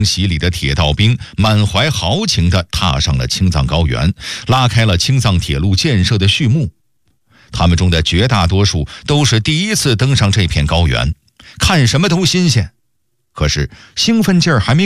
洗礼的铁道兵满怀豪情地踏上了青藏高原，拉开了青藏铁路建设的序幕。他们中的绝大多数都是第一次登上这片高原，看什么都新鲜，可是兴奋劲儿还没